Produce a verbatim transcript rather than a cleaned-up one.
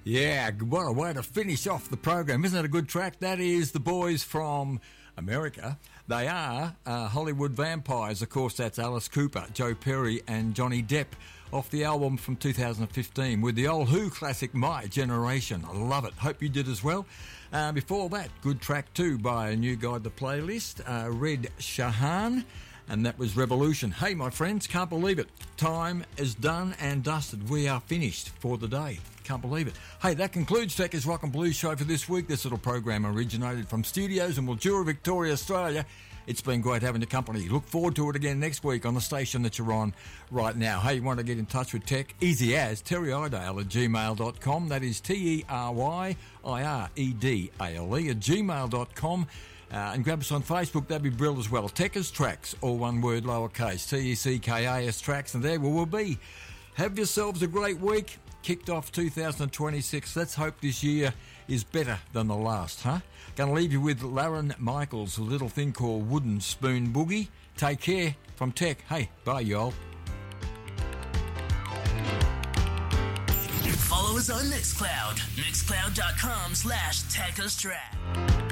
Yeah, what a way to finish off the program. Isn't it a good track? That is the boys from America. They are uh, Hollywood Vampires. Of course, that's Alice Cooper, Joe Perry and Johnny Depp off the album from two thousand fifteen with the old Who classic My Generation. I love it. Hope you did as well. Uh, before that, good track too by a new guy to the playlist, uh, Red Shahan, and that was Revolution. Hey, my friends, can't believe it. Time is done and dusted. We are finished for the day. Can't believe it. Hey, that concludes Tech's Rock and Blues show for this week. This little program originated from studios in Mildura, Victoria, Australia. It's been great having your company. Look forward to it again next week on the station that you're on right now. Hey, you want to get in touch with Tech? Easy as Terry Idale at gmail dot com. That is T E R Y I R E D A L E at gmail dot com. Uh, and grab us on Facebook, that'd be brilliant as well. Techers Tracks, all one word, lowercase, T E C K A S Tracks, and there we will be. Have yourselves a great week. Kicked off two thousand twenty-six. Let's hope this year is better than the last, huh? Going to leave you with Lauren Michaels, a little thing called Wooden Spoon Boogie. Take care from Tech. Hey, bye, y'all. Follow us on Mixcloud, mixcloud dot com slash Techers Track.